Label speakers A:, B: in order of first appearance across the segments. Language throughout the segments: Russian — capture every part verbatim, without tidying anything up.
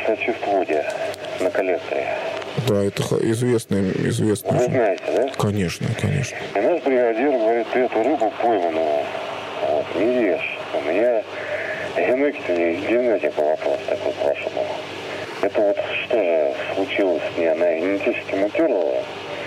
A: сочувствуя на коллекторе.
B: Да, это известно, известно.
A: Вы знаете, да?
B: Конечно, конечно.
A: И наш бригадир говорит, ты эту рыбу пойманную вот, не ешь. У меня генетика, генетика вопрос такой к вашему. Это вот что же случилось с ней? Она генетически мутировала.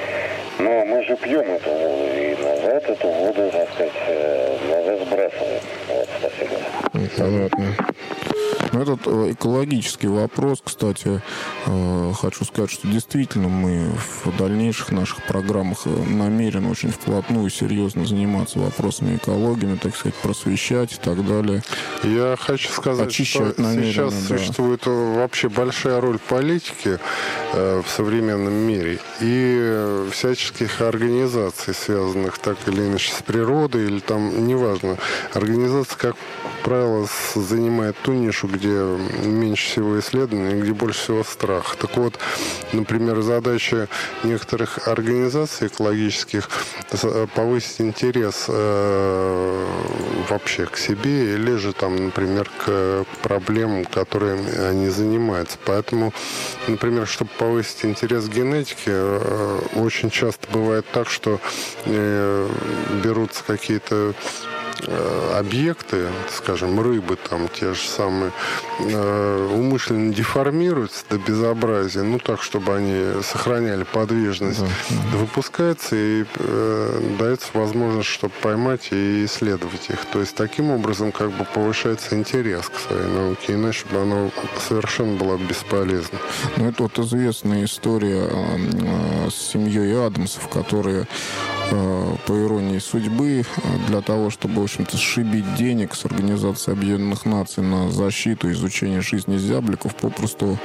A: Но мы же пьем эту воду, и назад эту воду, так сказать, назад сбрасываем. Вот, спасибо.
B: Понятно. Ну, этот экологический вопрос, кстати, хочу сказать, что действительно мы в дальнейших наших программах намерены очень вплотную, серьезно заниматься вопросами экологии, так сказать, просвещать и так далее.
C: Я хочу сказать,
B: Очищать
C: что
B: намеренно,
C: сейчас
B: да.
C: существует вообще большая роль политики в современном мире и всяческих организаций, связанных так или иначе с природой, или там, неважно, организация, как правило, занимает ту нишу, где меньше всего исследований, где больше всего страха. Так вот, например, задача некоторых организаций экологических повысить интерес э, вообще к себе или же там, например, к проблемам, которыми они занимаются. Поэтому, например, чтобы повысить интерес к генетике, э, очень часто бывает так, что э, берутся какие-то объекты, скажем, рыбы там те же самые, умышленно деформируются до безобразия, ну так, чтобы они сохраняли подвижность, да, да. Выпускается и э, дается возможность, чтобы поймать и исследовать их. То есть таким образом как бы повышается интерес к своей науке, иначе бы она совершенно была бесполезна.
B: Ну это вот известная история э, с семьей Адамсов, которые по иронии судьбы, для того, чтобы, в общем-то, сшибить денег с Организации Объединенных Наций на защиту и изучение жизни зябликов, попросту,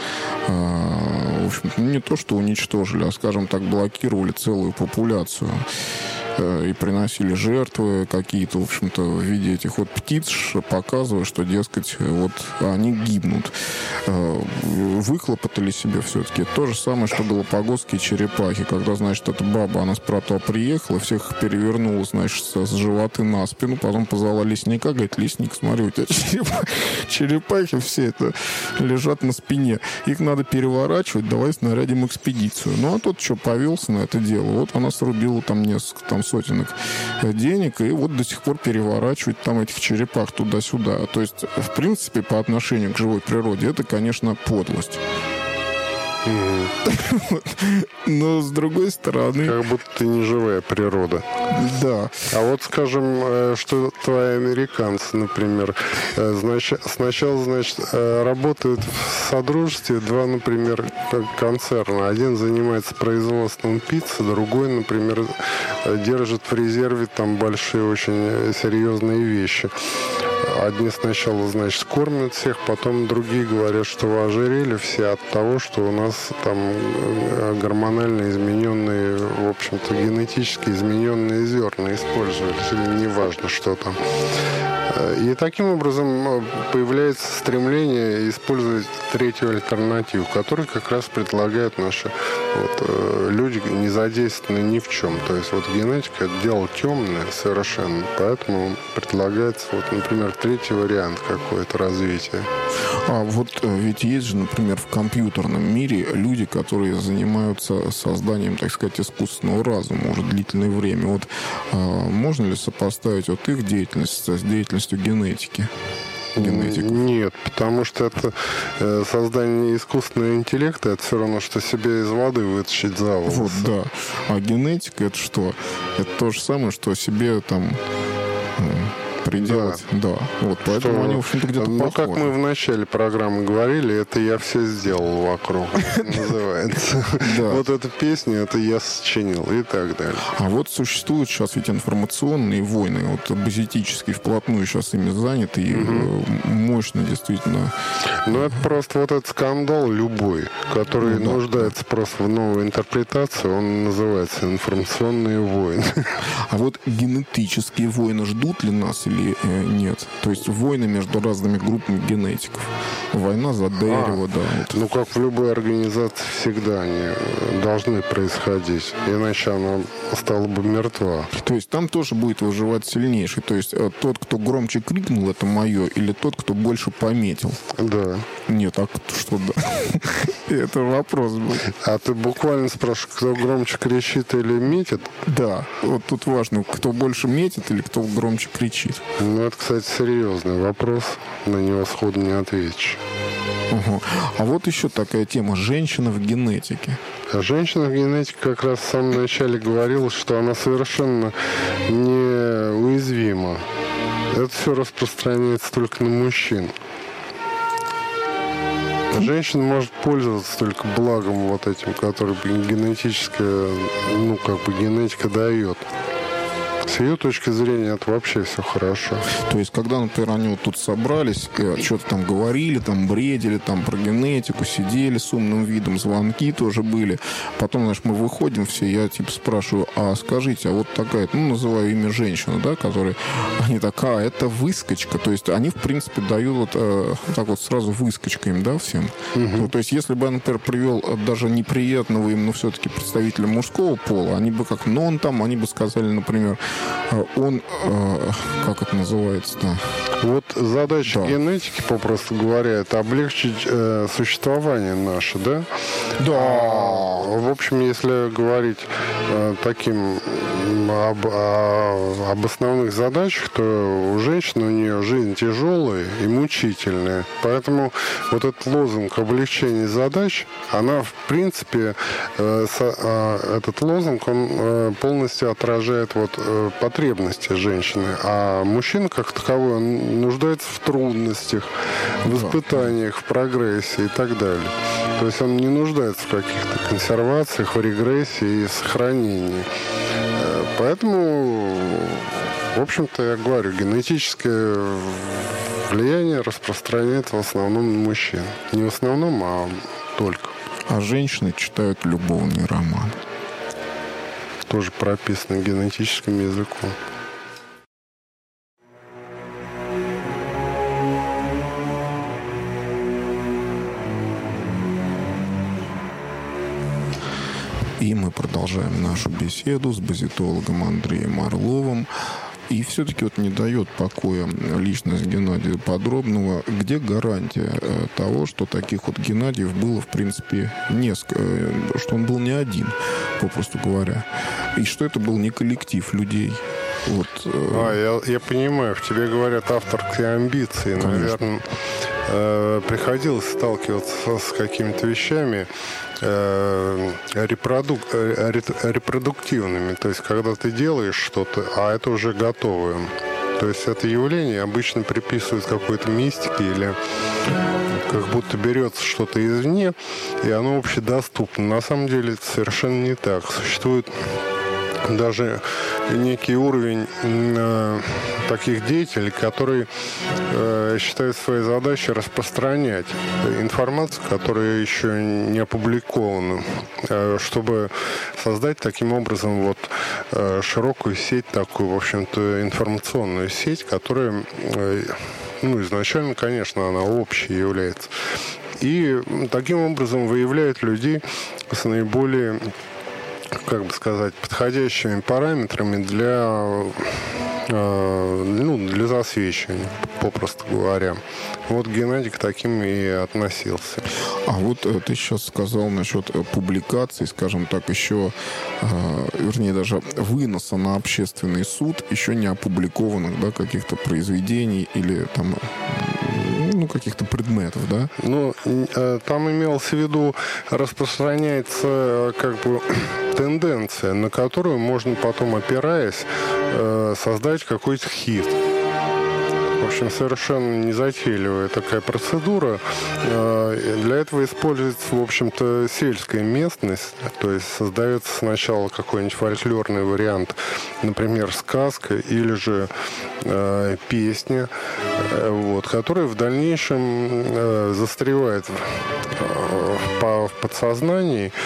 B: в общем-то, не то что уничтожили, а, скажем так, блокировали целую популяцию и приносили жертвы какие-то, в общем-то, в виде этих вот птиц, показывая, что, дескать, вот они гибнут. Выхлопотали себе все-таки то же самое, что галапагосские черепахи. Когда, значит, эта баба, она с Пратова приехала, всех перевернула, значит, с животы на спину, потом позвала лесника, говорит, лесник, смотри, у тебя черепахи, черепахи все это лежат на спине. Их надо переворачивать, давай снарядим экспедицию. Ну, а тот что, повелся на это дело. Вот она срубила там несколько, там, сотенок денег, и вот до сих пор переворачивать там этих черепах туда-сюда. То есть, в принципе, по отношению к живой природе, это, конечно, подлость. Mm-hmm. Но, с другой стороны...
C: Как будто не живая природа.
B: Да.
C: А вот, скажем, что твои американцы, например, значит, сначала, значит, работают в содружестве два, например, концерна. Один занимается производством пиццы, другой, например, держит в резерве там большие, очень серьезные вещи. Одни сначала, значит, кормят всех, потом другие говорят, что вы ожирели все от того, что у нас там гормонально измененные, в общем-то, генетически измененные зерна использовались, или неважно, что там. И таким образом появляется стремление использовать третью альтернативу, которую как раз предлагают наши вот, люди, не задействованные ни в чем. То есть вот генетика – это дело темное совершенно, поэтому предлагается, вот, например, третий вариант какое-то развития.
B: А вот ведь есть же, например, в компьютерном мире люди, которые занимаются созданием, так сказать, искусственного разума уже длительное время. Вот а, можно ли сопоставить вот их деятельность с деятельностью генетики? Генетиков?
C: Нет, потому что это э, создание искусственного интеллекта, это все равно, что себе из воды вытащить за волосы.
B: Вот, да. А генетика это что? Это то же самое, что себе там... приделать. Да. да. Вот, поэтому что, они, в общем-то, где-то
C: ну,
B: похожи.
C: как мы в начале программы говорили, это я все сделал вокруг, называется. Вот эта песня, это я сочинил и так далее.
B: А вот существуют сейчас ведь информационные войны, вот базитические вплотную сейчас ими заняты, и мощно действительно.
C: Ну, это просто вот этот скандал любой, который нуждается просто в новой интерпретации, он называется информационные войны.
B: А вот генетические войны ждут ли нас или или э, нет? То есть войны между разными группами генетиков. Война за дерево, а, да. Вот.
C: Ну, как в любой организации, всегда они должны происходить. Иначе она стала бы мертва.
B: То есть там тоже будет выживать сильнейший. То есть э, тот, кто громче крикнул, это мое, или тот, кто больше пометил?
C: Да.
B: Нет, а что да? Это вопрос был.
C: А ты буквально спрашиваешь, кто громче кричит или метит?
B: Да. Вот тут важно, кто больше метит или кто громче кричит.
C: Ну, это, кстати, серьезный вопрос. На него сходу не ответишь.
B: Угу. А вот еще такая тема. Женщина в генетике.
C: А женщина в генетике как раз в самом начале говорила, что она совершенно неуязвима. Это все распространяется только на мужчин. Женщина может пользоваться только благом вот этим, который генетическая, ну, как бы генетика дает. С ее точки зрения это вообще все хорошо.
B: То есть, когда, например, они вот тут собрались, что-то там говорили, там бредили, там про генетику, сидели с умным видом, звонки тоже были. Потом, знаешь, мы выходим все, я типа спрашиваю, а скажите, а вот такая, ну, называю имя женщины, да, которые, они такая, это выскочка. То есть, они, в принципе, дают вот э, так вот сразу выскочка им, да, всем. Угу. Ну, то есть, если бы я, например, привел даже неприятного им, но все-таки представителя мужского пола, они бы как, ну, он там, они бы сказали, например, он, э, как это называется-то?
C: Вот задача
B: да.
C: генетики, попросту говоря, это облегчить э, существование наше, да?
B: Да.
C: В общем, если говорить э, таким об, о, об основных задачах, то у женщины, у нее жизнь тяжелая и мучительная. Поэтому вот этот лозунг облегчения задач, она, в принципе, э, со, э, этот лозунг, он э, полностью отражает вот э, потребности женщины. А мужчина, как таковой, он нуждается в трудностях, в испытаниях, в прогрессе и так далее. То есть он не нуждается в каких-то консервациях, в регрессии и сохранении. Поэтому, в общем-то, я говорю, генетическое влияние распространяется в основном на мужчин. Не в основном, а только.
B: А женщины читают любовные романы.
C: Тоже прописано генетическим языком.
B: И мы продолжаем нашу беседу с базитологом Андреем Орловым. И все-таки вот не дает покоя личность Геннадия Подробного. Где гарантия того, что таких вот Геннадиев было, в принципе, несколько, что он был не один, попросту говоря, и что это был не коллектив людей? Вот.
C: А, я, я понимаю, в тебе говорят авторские амбиции. Конечно. Наверное, э, приходилось сталкиваться с какими-то вещами э, репродук, э, репродуктивными. То есть, когда ты делаешь что-то, а это уже готовое. То есть, это явление обычно приписывают какой-то мистике или как будто берется что-то извне, и оно общедоступно. На самом деле, это совершенно не так. Существует даже некий уровень э, таких деятелей, которые э, считают своей задачей распространять информацию, которая еще не опубликована, э, чтобы создать таким образом вот э, широкую сеть, такую, в общем-то, информационную сеть, которая, э, ну, изначально, конечно, она общей является. И таким образом выявляет людей с наиболее, как бы сказать, подходящими параметрами для, э, ну, для засвечивания, попросту говоря. Вот Геннадий к таким и относился.
B: А вот э, ты сейчас сказал насчет э, публикаций, скажем так, еще, э, вернее, даже выноса на общественный суд еще не опубликованных, да, каких-то произведений или там, ну, каких-то предметов, да?
C: Ну, э, там имелось в виду, распространяется, э, как бы, тенденция, на которую можно потом, опираясь, э, создать какой-то хит. В общем, совершенно незатейливая такая процедура. Для этого используется, в общем-то, сельская местность. То есть создается сначала какой-нибудь фольклорный вариант, например, сказка или же э, песня, э, вот, которая в дальнейшем э, застревает в, в, в подсознании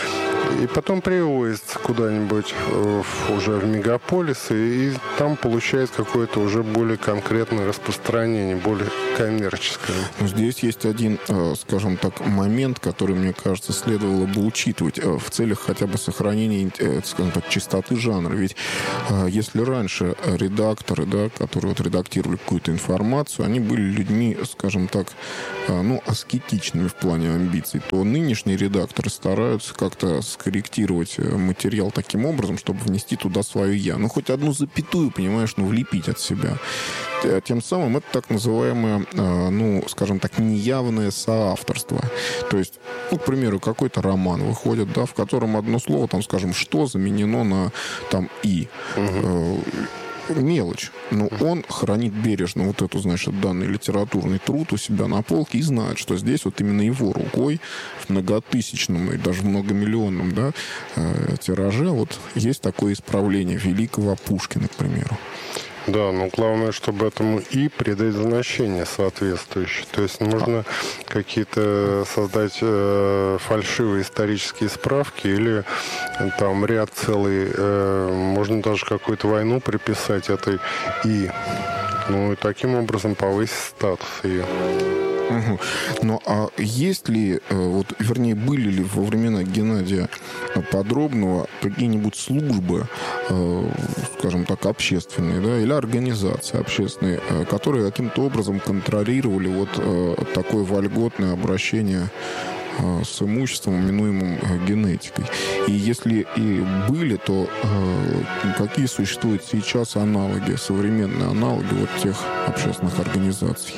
C: И потом привозится куда-нибудь уже в мегаполисы, и там получает какое-то уже более конкретное распространение, более коммерческое.
B: Здесь есть один, скажем так, момент, который, мне кажется, следовало бы учитывать в целях хотя бы сохранения, скажем так, чистоты жанра. Ведь если раньше редакторы, да, которые вот редактировали какую-то информацию, они были людьми, скажем так, ну, аскетичными в плане амбиций, то нынешние редакторы стараются как-то скорректировать материал таким образом, чтобы внести туда свое «я». Ну, хоть одну запятую, понимаешь, ну, влепить от себя. Тем самым это так называемое, ну, скажем так, неявное соавторство. То есть, ну, к примеру, какой-то роман выходит, да, в котором одно слово, там, скажем, «что» заменено на, там, «и». Угу. Мелочь. Но он хранит бережно вот эту, значит, данный литературный труд у себя на полке и знает, что здесь вот именно его рукой в многотысячном и даже многомиллионном, да, э, тираже вот есть такое исправление великого Пушкина, к примеру.
C: Да, но главное, чтобы этому «и» придать значение соответствующее. То есть можно какие-то создать э, фальшивые исторические справки или там ряд целый, э, можно даже какую-то войну приписать этой «и». Ну и таким образом повысить статус ее.
B: Угу. Ну, а есть ли, вот, вернее, были ли во времена Геннадия Подробного какие-нибудь службы, скажем так, общественные, да, или организации общественные, которые каким-то образом контролировали вот такое вольготное обращение с имуществом, именуемым генетикой? И если и были, то какие существуют сейчас аналоги, современные аналоги вот тех общественных организаций?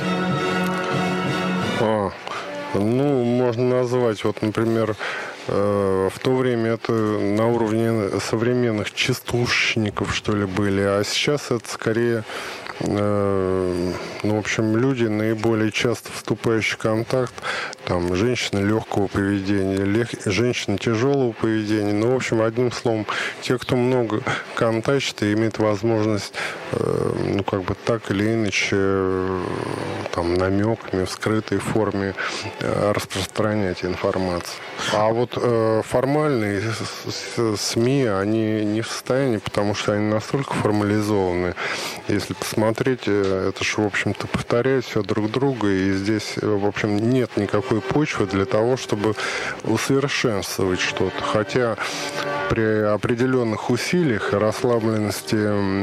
C: А, ну, можно назвать, вот, например, э, в то время это на уровне современных частушников, что ли, были, а сейчас это скорее, э, ну, в общем, люди, наиболее часто вступающие в контакт, там, женщины легкого поведения, лег... женщины тяжелого поведения, ну, в общем, одним словом, те, кто много контактит и имеет возможность, э, ну, как бы так или иначе, э, там, намеками в скрытой форме э, распространять информацию. А вот э, формальные СМИ, они не в состоянии, потому что они настолько формализованы. Если посмотреть, это же, в общем-то, повторяет все друг друга, и здесь, в общем, нет никакой почвы для того, чтобы усовершенствовать что-то. Хотя при определенных усилиях и расслабленности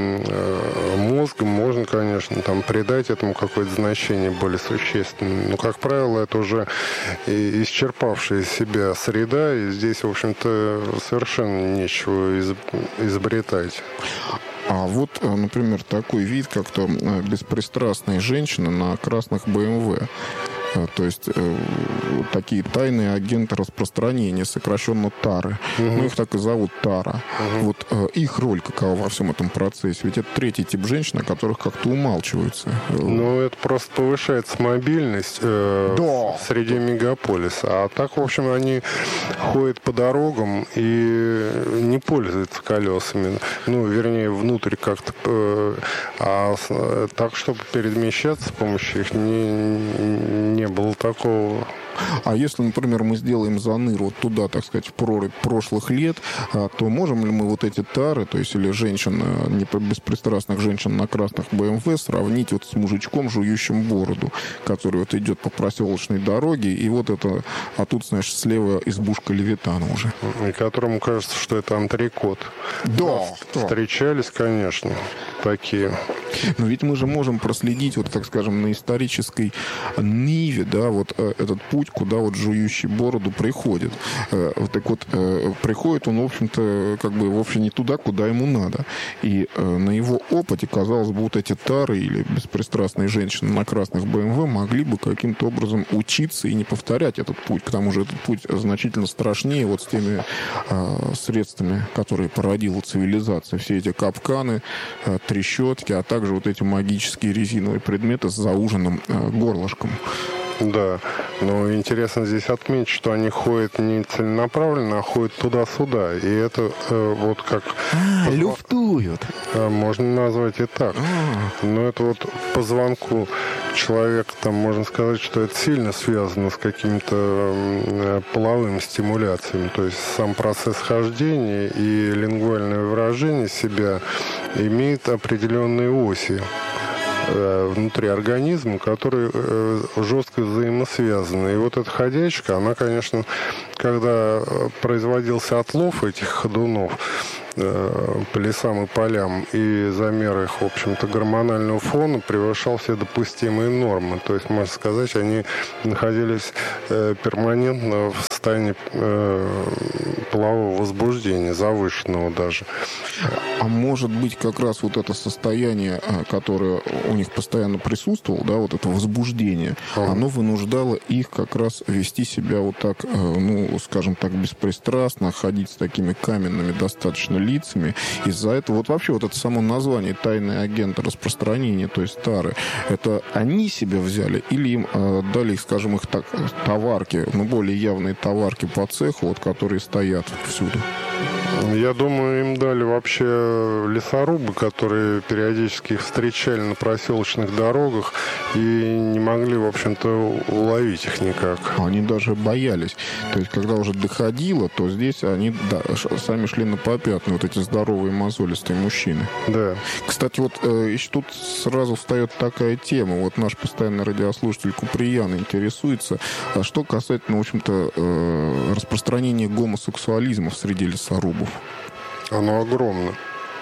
C: э, мозга можно, конечно, там, придать этому какое-то значение более существенное. Но, как правило, это уже исчерпавшая себя среда, и здесь, в общем-то, совершенно нечего изобретать.
B: А вот, например, такой вид, как-то беспристрастные женщины на красных бэ эм вэ. То есть э, такие тайные агенты распространения, сокращенно ТАРы. Угу. Ну, их так и зовут ТАРа. Угу. Вот э, их роль какова во всем этом процессе? Ведь это третий тип женщин, о которых как-то умалчивается.
C: Ну, это просто повышается мобильность э, да. среди мегаполиса. А так, в общем, они ходят по дорогам и не пользуются колесами. Ну, вернее, внутрь как-то. Э, а так, чтобы перемещаться с помощью их, не, не Не было такого.
B: А если, например, мы сделаем заныр вот туда, так сказать, в прорубь прошлых лет, то можем ли мы вот эти тары, то есть или женщин, не беспристрастных женщин на красных бэ эм вэ сравнить вот с мужичком, жующим бороду, который вот идет по проселочной дороге, и вот это, а тут, знаешь, слева избушка Левитана уже.
C: И которому кажется, что это антрекот.
B: Да. да.
C: Встречались, конечно, такие.
B: Но ведь мы же можем проследить, вот, так скажем, на исторической ниве, да, вот этот путь, куда вот жующий бороду приходит. Так вот, приходит он, в общем-то, как бы вовсе не туда, куда ему надо. И на его опыте, казалось бы, вот эти тары или беспристрастные женщины на красных бэ эм вэ могли бы каким-то образом учиться и не повторять этот путь. К тому же этот путь значительно страшнее вот с теми э, средствами, которые породила цивилизация. Все эти капканы, э, трещотки, а также вот эти магические резиновые предметы с зауженным э, горлышком.
C: Да, но интересно здесь отметить, что они ходят не целенаправленно, а ходят туда-сюда. И это э, вот как...
B: А, позв... люфтуют.
C: Можно назвать и так. А. Но это вот по звонку человек, там можно сказать, что это сильно связано с какими-то половыми стимуляциями. То есть сам процесс хождения и лингвальное выражение себя имеет определенные оси внутри организма, которые жестко взаимосвязаны. И вот эта ходячка, она, конечно, когда производился отлов этих ходунов по лесам и полям, и замер их, в общем-то, гормонального фона превышал все допустимые нормы. То есть, можно сказать, они находились перманентно в состоянии полового возбуждения, завышенного даже.
B: А может быть, как раз вот это состояние, которое у них постоянно присутствовало, да, вот это возбуждение, а. оно вынуждало их как раз вести себя вот так, ну, скажем так, беспристрастно, ходить с такими каменными достаточно лицами. Из-за этого вот вообще вот это само название «тайные агенты распространения», то есть тары, это они себя взяли или им э, дали, скажем, их так, товарки, ну, более явные товарки по цеху, вот, которые стоят всюду?
C: Я думаю, им дали вообще лесорубы, которые периодически их встречали на проселочных дорогах и не могли, в общем-то, уловить их никак.
B: Они даже боялись. То есть, когда уже доходило, то здесь они да, сами шли на попятную, вот эти здоровые мозолистые мужчины.
C: Да.
B: Кстати, вот э, еще тут сразу встает такая тема. Вот наш постоянный радиослушатель Куприян интересуется, а что касательно, в общем-то, э, распространения гомосексуализма среди лесорубов.
C: Оно огромно.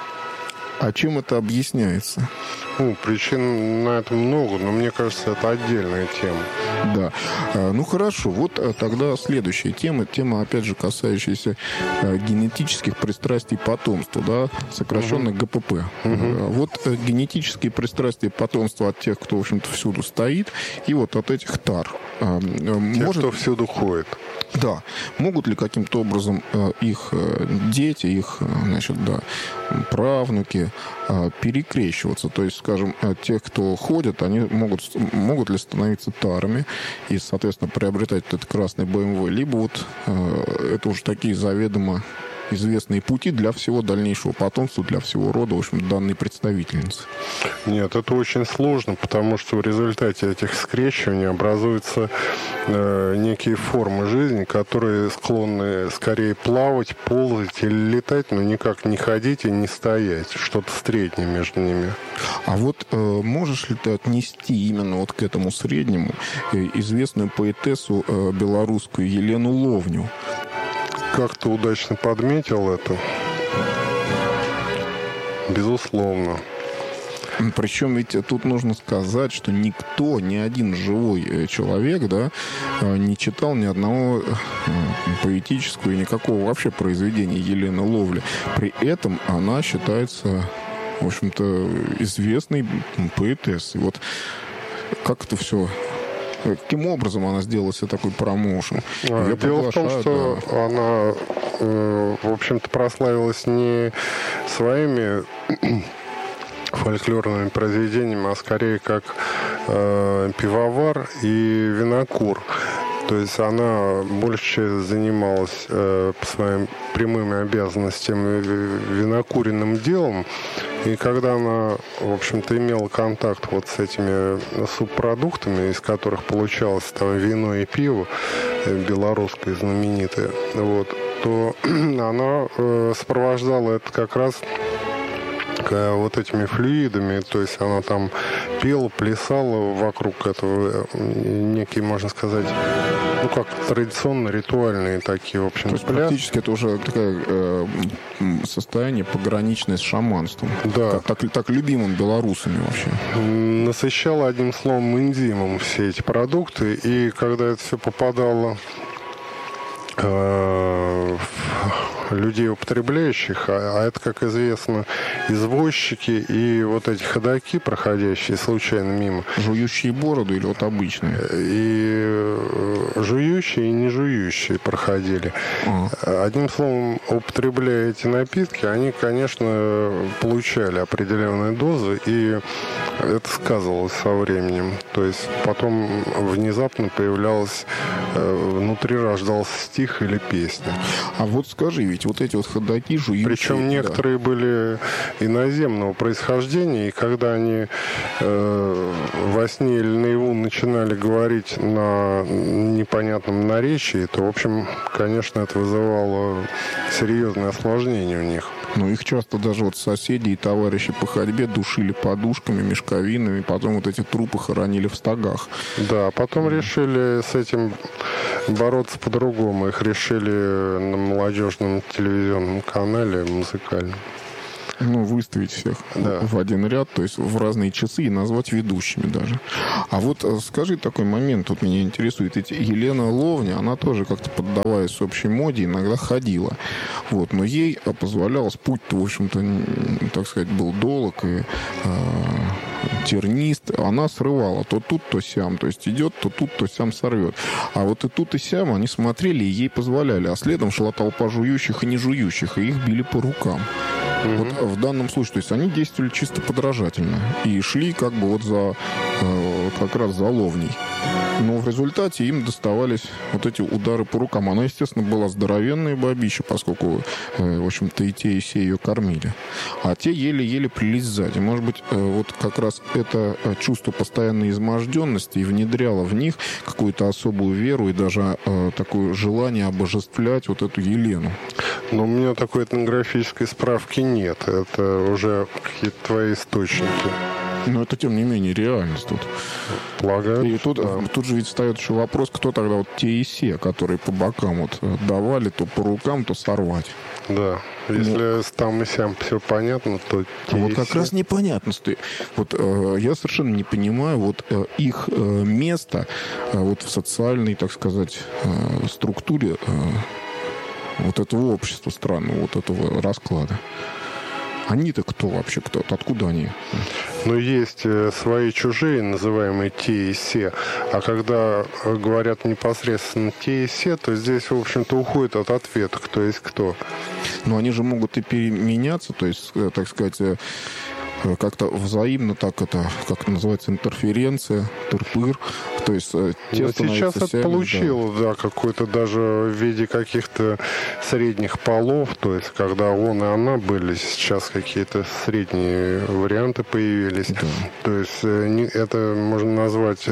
B: А чем это объясняется?
C: Ну, причин на это много, но мне кажется, это отдельная тема.
B: Да. Ну, хорошо. Вот тогда следующая тема. Тема, опять же, касающаяся генетических пристрастий потомства, да, сокращенно угу. ГПП. Угу. Вот генетические пристрастия потомства от тех, кто, в общем-то, всюду стоит, и вот от этих тар.
C: Те, Может... кто всюду ходит.
B: Да. Могут ли каким-то образом их дети, их, значит, да, правнуки перекрещиваться? То есть, скажем, тех, кто ходят, они могут, могут ли становиться тарами и, соответственно, приобретать этот красный бэ эм вэ, либо вот это уже такие заведомо известные пути для всего дальнейшего потомства, для всего рода, в общем, данной представительницы?
C: Нет, это очень сложно, потому что в результате этих скрещиваний образуются э, некие формы жизни, которые склонны скорее плавать, ползать или летать, но никак не ходить и не стоять. Что-то среднее между ними.
B: А вот э, можешь ли ты отнести именно вот к этому среднему э, известную поэтессу э, белорусскую Елену Ловню?
C: Как ты удачно подметил это. Безусловно.
B: Причем ведь тут нужно сказать, что никто, ни один живой человек, да, не читал ни одного поэтического и никакого вообще произведения Елены Ловли. При этом она считается, в общем-то, известной поэтессой. Вот как это все... Каким образом она сделала себе такой промоушен?
C: А, дело в том, что да. она, э, в общем-то, прославилась не своими фольклорными произведениями, а скорее как э, пивовар и винокур. То есть она больше занималась э, по своим прямым обязанностям винокуренным делом. И когда она, в общем-то, имела контакт вот с этими субпродуктами, из которых получалось там вино и пиво, белорусское знаменитое, вот, то она э, сопровождала это как раз вот этими флюидами, то есть она там пела, плясала вокруг этого, некие, можно сказать, ну как традиционно ритуальные такие, в общем.
B: То есть пляс. Практически это уже такое э, состояние пограничное с шаманством.
C: Да.
B: Как, так, так любимым белорусами вообще.
C: Насыщала, одним словом, энзимом все эти продукты, и когда это все попадало э, людей, употребляющих, а, а это, как известно, извозчики и вот эти ходаки, проходящие случайно мимо.
B: Жующие бороду или вот обычные?
C: И жующие, и не жующие проходили. Ага. Одним словом, употребляя эти напитки, они, конечно, получали определенные дозы, и это сказывалось со временем. То есть потом внезапно появлялось, внутри рождался стих или песня.
B: А вот скажи, ведь видеть вот эти вот ходаки, жующие.
C: Причем некоторые да. были иноземного происхождения, и когда они э, во сне или наяву начинали говорить на непонятном наречии, то, в общем, конечно, это вызывало серьезное осложнение у них.
B: Ну, их часто даже вот соседи и товарищи по ходьбе душили подушками, мешковинами, потом вот эти трупы хоронили в стогах.
C: Да, потом mm. решили с этим бороться по-другому. Их решили на молодежном телевизионном канале музыкальном.
B: Ну, выставить всех да. в один ряд, то есть в разные часы и назвать ведущими даже. А вот скажи такой момент, вот меня интересует. Ведь Елена Ловня, она тоже как-то поддаваясь общей моде, иногда ходила. Вот, но ей позволялось, путь-то, в общем-то, так сказать, был долг и э, тернист. Она срывала то тут, то сям. То есть идет, то тут, то сям сорвет. А вот и тут, и сям они смотрели и ей позволяли. А следом шла толпа жующих и не жующих, и их били по рукам. Mm-hmm. Вот в данном случае, то есть они действовали чисто подражательно и шли как бы вот за э, как раз за Ловней. Но в результате им доставались вот эти удары по рукам. Она, естественно, была здоровенная бабища, поскольку, э, в общем-то, и те, и все ее кормили. А те еле-еле плелись сзади. Может быть, э, вот как раз это чувство постоянной изможденности и внедряло в них какую-то особую веру и даже э, такое желание обожествлять вот эту Елену.
C: Но у меня такой этнографической справки нет. Это уже какие-то твои источники.
B: Но это, тем не менее, реальность тут.
C: Полагаю.
B: И тут,
C: да.
B: тут же ведь встает еще вопрос, кто тогда вот те и се, которые по бокам вот давали, то по рукам, то сорвать.
C: Да. Если ну, там и сям все понятно, то те
B: вот
C: и
B: как
C: се.
B: раз непонятно. Вот э, я совершенно не понимаю вот э, их э, место э, вот в социальной, так сказать, э, структуре э, вот этого общества странного, вот этого расклада. Они-то кто вообще? Кто? Откуда они?
C: Ну, есть свои чужие, называемые те и се. А когда говорят непосредственно те и се, то здесь, в общем-то, уходит от ответа, кто есть кто.
B: Но они же могут и переменяться, то есть, так сказать, как-то взаимно так это, как это называется, интерференция, тырпыр. То есть те
C: сейчас это сями, получило, да, да какой-то даже в виде каких-то средних полов, то есть когда он и она были, сейчас какие-то средние варианты появились. Да. То есть это можно назвать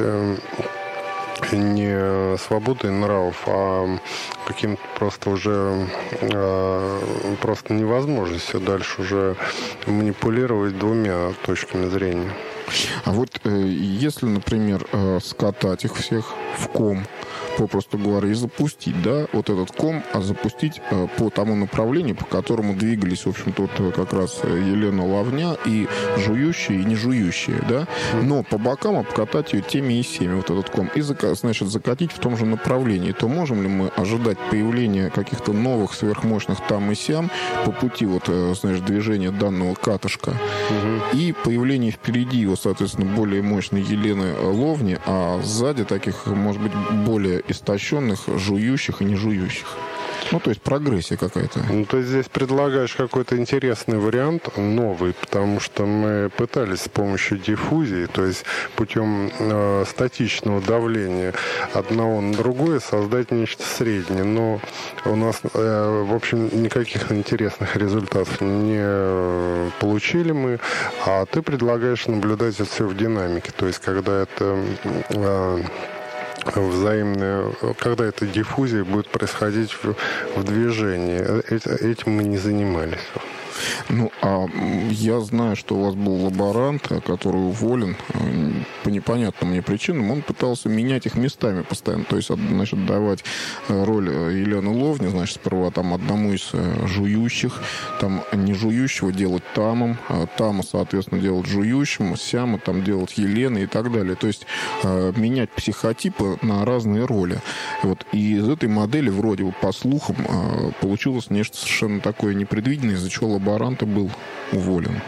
C: не свободой нравов, а каким-то просто уже э, просто невозможностью дальше уже манипулировать двумя точками зрения.
B: А вот э, если, например, э, скатать их всех в ком, попросту говоря, и запустить, да, вот этот ком, а запустить э, по тому направлению, по которому двигались, в общем-то, вот как раз Елена Ловня и жующие, и не жующие, да, но по бокам обкатать ее теми и семи, вот этот ком, и, значит, закатить в том же направлении, то можем ли мы ожидать появления каких-то новых сверхмощных там и сям по пути, вот, знаешь, движения данного катышка, угу. и появление впереди его, соответственно, более мощной Елены Ловни, а сзади таких, может быть, более истощенных, жующих и не жующих. Ну, то есть прогрессия какая-то.
C: Ну, ты здесь предлагаешь какой-то интересный вариант, новый, потому что мы пытались с помощью диффузии, то есть путем э, статичного давления одного на другое создать нечто среднее. Но у нас, э, в общем, никаких интересных результатов не получили мы, а ты предлагаешь наблюдать это все в динамике, то есть когда это... Э, взаимная, когда эта диффузия будет происходить в, в движении. Этим мы не занимались.
B: Ну, а я знаю, что у вас был лаборант, который уволен по непонятным мне причинам. Он пытался менять их местами постоянно. То есть, значит, давать роль Елены Ловни, значит, сперва там одному из жующих, там не жующего делать тамом, тама, соответственно, делать жующим, сяма там делать Еленой и так далее. То есть, менять психотипы на разные роли. Вот. И из этой модели, вроде бы, по слухам, получилось нечто совершенно такое непредвиденное, из-за чего лаборант был уволен.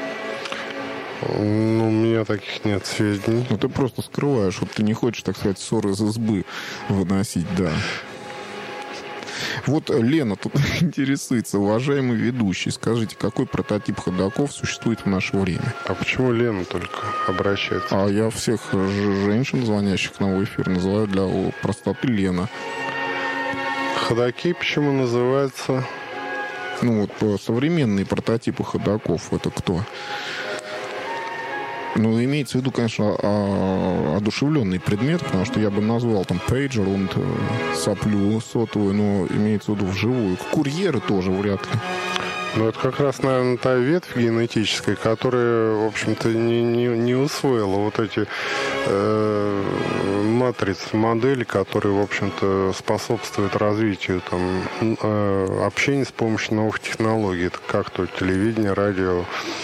C: Ну, у меня таких нет сведений.
B: Ну, ты просто скрываешь. Вот ты не хочешь, так сказать, ссоры из избы выносить, да. Вот Лена тут интересуется, уважаемый ведущий, скажите, какой прототип ходаков существует в наше время?
C: А почему Лена только обращается?
B: А я всех женщин, звонящих к нам в эфир, называю для простоты Лена.
C: Ходаки почему называются
B: Ну, вот современные прототипы ходоков, это кто? Ну, имеется в виду, конечно, одушевленный предмет, потому что я бы назвал там пейджер, он соплю сотовую, но имеется в виду вживую. Курьеры тоже вряд ли.
C: Ну, это как раз, наверное, та ветвь генетическая, которая, в общем-то, не, не, не усвоила вот эти э, матрицы, модели, которые, в общем-то, способствуют развитию там, э, общения с помощью новых технологий. Это как то телевидение, радио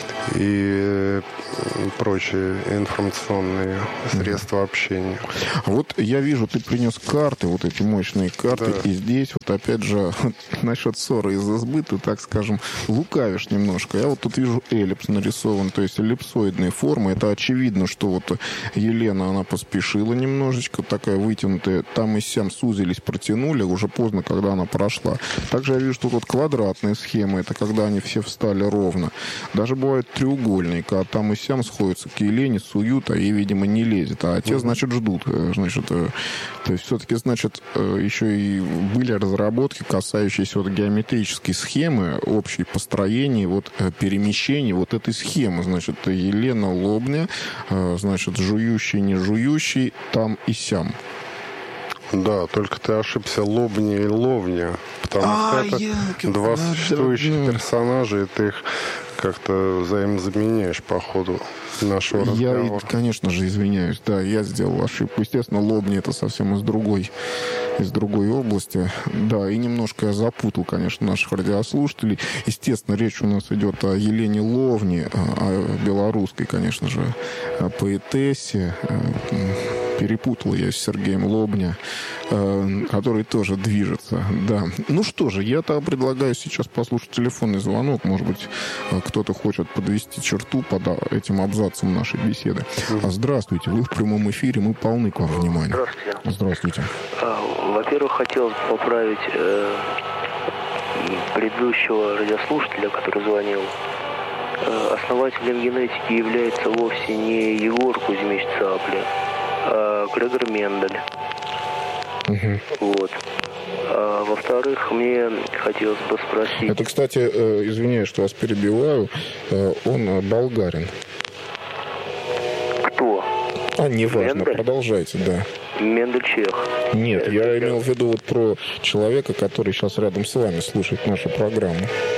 C: и прочие информационные средства общения.
B: Вот я вижу, ты принес карты, вот эти мощные карты, да. И здесь вот опять же насчет ссоры из-за сбыта, так скажем, лукавишь немножко. Я вот тут вижу эллипс нарисован, то есть эллипсоидные формы. Это очевидно, что вот Елена, она поспешила немножечко, такая вытянутая, там и сям сузились, протянули, уже поздно, когда она прошла. Также я вижу, что тут квадратные схемы, это когда они все встали ровно. Даже бывают треугольные, когда там и сям сходятся к Елене, суют, а ей, видимо, не лезет. А те, значит, ждут. Значит, то есть все-таки, значит, еще и были разработки, касающиеся вот геометрической схемы, общей построения, вот перемещения вот этой схемы. Значит, Елена Лобня, значит, жующий, не жующий, там и сям.
C: Да, только ты ошибся, Лобня и Ловня. Потому а, что это я... два существующих персонажа, и ты их как-то взаимозаменяешь по ходу нашего разговора.
B: Я, конечно же, извиняюсь. Да, я сделал ошибку. Естественно, Лобня — это совсем из другой, из другой области. Да, и немножко я запутал, конечно, наших радиослушателей. Естественно, речь у нас идет о Елене Ловне, о белорусской, конечно же, поэтессе. Перепутал я с Сергеем Лобня, который тоже движется. Да. Ну что же, я-то предлагаю сейчас послушать телефонный звонок. Может быть, кто-то хочет подвести черту под этим абзацем нашей беседы. Здравствуйте, вы в прямом эфире, мы полны к вам внимания.
D: Здравствуйте.
B: Здравствуйте.
D: Во-первых, хотел поправить э, предыдущего радиослушателя, который звонил. Э, основателем генетики является вовсе не Егор Кузьмич Цапля, а Грегор Мендель.
B: Угу.
D: Вот. А, во-вторых, мне хотелось бы спросить...
B: Это, кстати, э, извиняюсь, что вас перебиваю, э, он болгарин.
D: Кто?
B: А, неважно,
D: Мендель?
B: Продолжайте, да.
D: Мендель чех.
B: Нет,
D: Это
B: я
D: чех.
B: имел в виду вот про человека, который сейчас рядом с вами слушает нашу программу.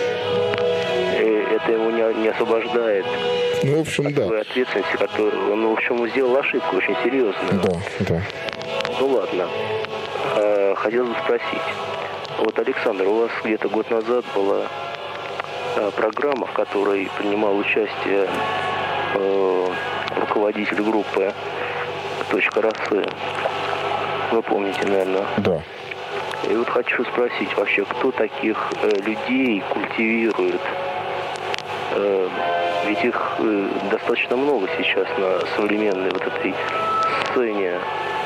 D: Это его не, не освобождает...
B: Ну, в общем, да.
D: Ответственности, которую он, в общем, сделал ошибку очень серьезную.
B: Да, да.
D: Ну ладно. А, хотел бы спросить. Вот, Александр, у вас где-то год назад была а, программа, в которой принимал участие а, руководитель группы «Точка Росы». Вы помните, наверное?
B: Да.
D: И вот хочу спросить вообще, кто таких э, людей культивирует? Э, Ведь их э, достаточно много сейчас на современной вот этой сцене.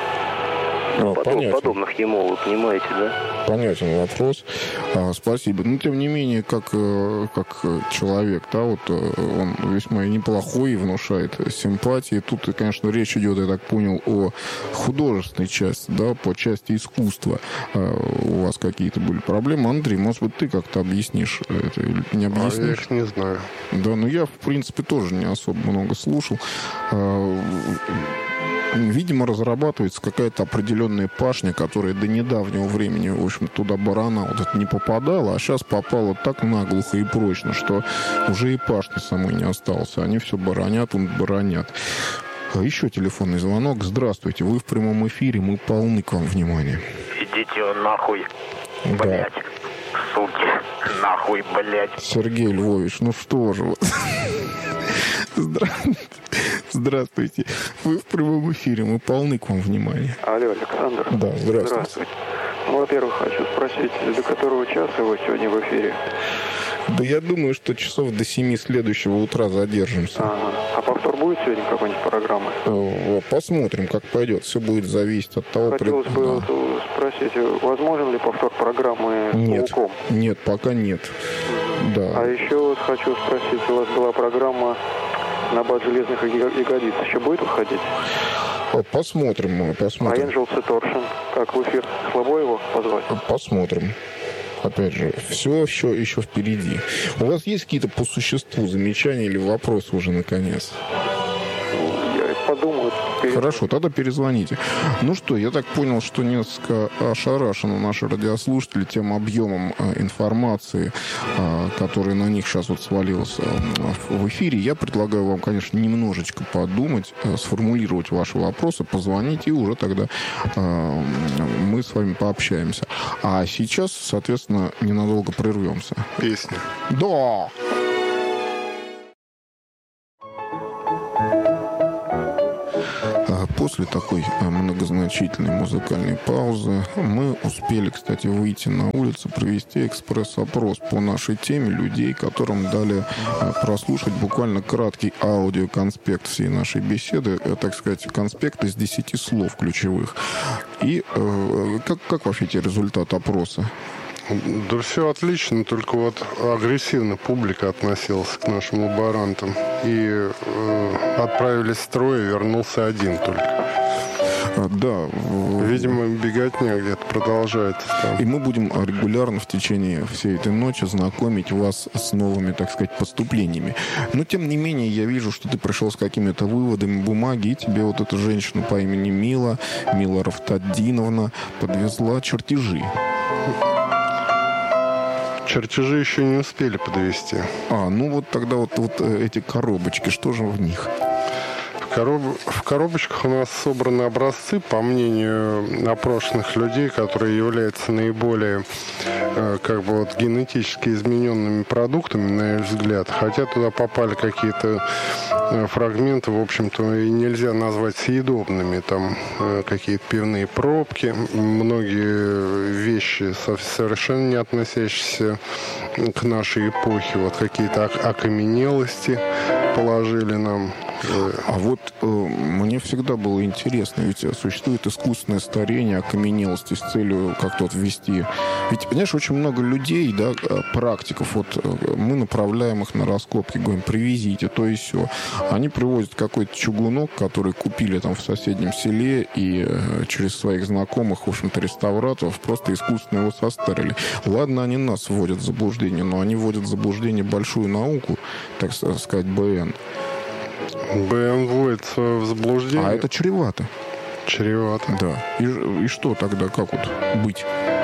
B: Ну,
D: Подоб, подобных ему, вы понимаете, да?
B: Понятен вопрос. А, спасибо. Но, тем не менее, как, как человек, да, вот он весьма неплохой и внушает симпатии. Тут, конечно, речь идет, я так понял, о художественной части, да, по части искусства. А, у вас какие-то были проблемы. Андрей, может быть, ты как-то объяснишь это или не объяснишь?
C: А я их не знаю.
B: Да, но я, в принципе, тоже не особо много слушал. А, видимо, разрабатывается какая-то определенная пашня, которая до недавнего времени, в общем, туда барана вот это не попадала, а сейчас попала так наглухо и прочно, что уже и пашни самой не осталось. Они все баранят, он баранят. Еще телефонный звонок. Здравствуйте, вы в прямом эфире, мы полны к вам внимания.
E: Идите нахуй, блядь, да. Суки, нахуй, блядь.
B: Сергей Львович, ну что же вот. Здравствуйте. Здравствуйте. Вы в прямом эфире, мы полны к вам внимания.
F: Алло, Александр.
B: Да, здравствуйте.
F: Здравствуйте. Ну, во-первых, хочу спросить, до которого часа вы сегодня в эфире?
B: Да я думаю, что часов до семи следующего утра задержимся.
F: Ага. А повтор будет сегодня какой-нибудь программы?
B: Посмотрим, как пойдет. Все будет зависеть от того...
F: Хотелось бы да. вот спросить, возможен ли повтор программы
B: нет.
F: «Пауком»?
B: Нет, пока нет. Mm-hmm. Да.
F: А еще вот хочу спросить, у вас была программа на базе железных ягодиц. Еще будет выходить?
B: Посмотрим, посмотрим.
F: А Angels Torsion, как в эфир? Слабо его позвать?
B: Посмотрим. Опять же, все еще, еще впереди. У вас есть какие-то по существу замечания или вопросы уже наконец?
F: Я подумаю.
B: Хорошо, тогда перезвоните. Ну что, я так понял, что несколько ошарашены наши радиослушатели тем объемом э, информации, э, который на них сейчас вот свалился э, в эфире. Я предлагаю вам, конечно, немножечко подумать, э, сформулировать ваши вопросы, позвонить, и уже тогда э, мы с вами пообщаемся. А сейчас, соответственно, ненадолго прервемся.
C: Песня.
B: Да! После такой многозначительной музыкальной паузы мы успели, кстати, выйти на улицу, провести экспресс-опрос по нашей теме людей, которым дали прослушать буквально краткий аудиоконспект всей нашей беседы, так сказать, конспект из десяти слов ключевых. И как, как вообще те результаты опроса?
C: Да все отлично, только вот агрессивно публика относилась к нашим лаборантам. И э, отправились в строй, и вернулся один только.
B: А, да.
C: Видимо, беготня где-то продолжается там.
B: И мы будем регулярно в течение всей этой ночи знакомить вас с новыми, так сказать, поступлениями. Но, тем не менее, я вижу, что ты пришел с какими-то выводами бумаги, и тебе вот эту женщину по имени Мила, Мила Рафтадиновна, подвезла чертежи.
C: Чертежи еще не успели подвести.
B: А, ну вот тогда вот, вот эти коробочки, что же в них?
C: В, короб... в коробочках у нас собраны образцы, по мнению опрошенных людей, которые являются наиболее э, как бы вот генетически измененными продуктами, на их взгляд. Хотя туда попали какие-то э, фрагменты, в общем-то, и нельзя назвать съедобными. Там э, какие-то пивные пробки, многие вещи совершенно не относящиеся к нашей эпохе. Вот какие-то окаменелости положили нам.
B: А вот э, мне всегда было интересно, ведь существует искусственное старение, окаменелости с целью как-то вот ввести. Ведь, понимаешь, очень много людей, да, практиков, вот мы направляем их на раскопки, говорим, привезите то и сё. Они привозят какой-то чугунок, который купили там в соседнем селе, и э, через своих знакомых, в общем-то, реставраторов просто искусственно его состарили. Ладно, они нас вводят в заблуждение, но они вводят в заблуждение большую науку, так сказать, БН.
C: БМ вводится в заблуждение.
B: А это чревато.
C: Чревато.
B: Да. И, и что тогда, как вот быть?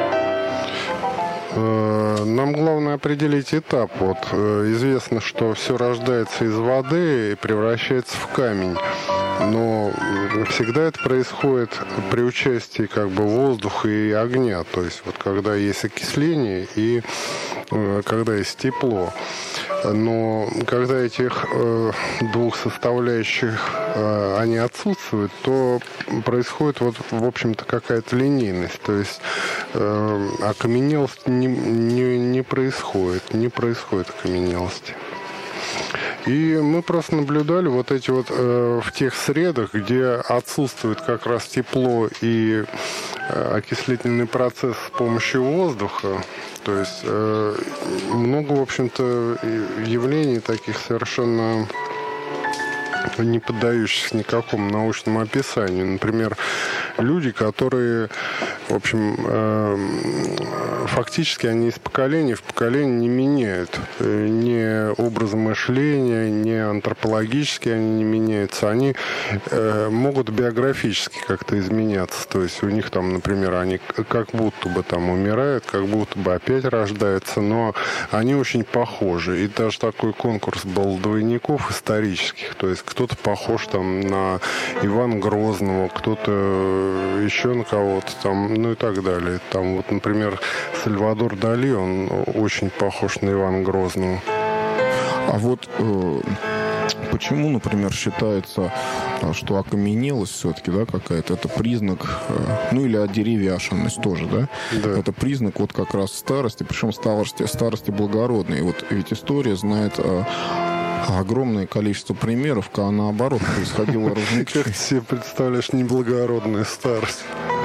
C: Нам главное определить этап. Вот известно, что все рождается из воды и превращается в камень. Но всегда это происходит при участии как бы воздуха и огня. То есть вот когда есть окисление и когда есть тепло. Но когда этих э, двух составляющих э, они отсутствуют, то происходит вот, в общем-то, какая-то линейность. То есть э, окаменелость не, не, не происходит, не происходит окаменелости. И мы просто наблюдали вот эти вот э, в тех средах, где отсутствует как раз тепло и э, окислительный процесс с помощью воздуха. То есть э, много, в общем-то, явлений таких совершенно не поддающихся никакому научному описанию. Например, люди, которые, в общем, э, фактически они из поколения в поколение не меняют ни образа мышления, ни антропологически они не меняются. Они э, могут биографически как-то изменяться. То есть у них там, например, они как будто бы там умирают, как будто бы опять рождаются, но они очень похожи. И даже такой конкурс был двойников исторических. То есть кто-то похож там на Ивана Грозного, кто-то еще на кого-то там, ну и так далее. Там вот, например, Сальвадор Дали, он очень похож на Ивана Грозного.
B: А вот э, почему, например, считается, что окаменелость все-таки, да, какая-то, это признак, э, ну или одеревяшенность тоже, да?
C: Да.
B: Это признак вот как раз старости, причем старости, старости благородной. Вот ведь история знает... Э, огромное количество примеров, когда наоборот происходило размягчение.
C: Как ты себе представляешь неблагородную старость?